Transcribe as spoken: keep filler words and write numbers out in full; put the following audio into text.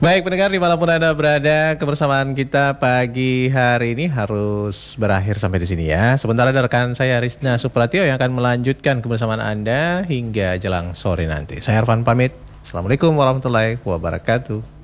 Baik pendengar dimanapun Anda berada, kebersamaan kita pagi hari ini harus berakhir sampai di sini ya. Sementara ada rekan saya Rizna Supratio yang akan melanjutkan kebersamaan Anda hingga jelang sore nanti. Saya Arfan pamit. Assalamualaikum warahmatullahi wabarakatuh.